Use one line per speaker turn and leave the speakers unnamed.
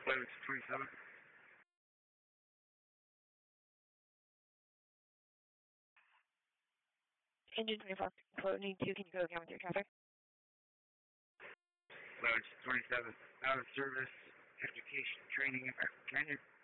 Loads 27.
Engine 24, floating 2, can you go again with your traffic?
Loads 27, out of service, education, training, and training.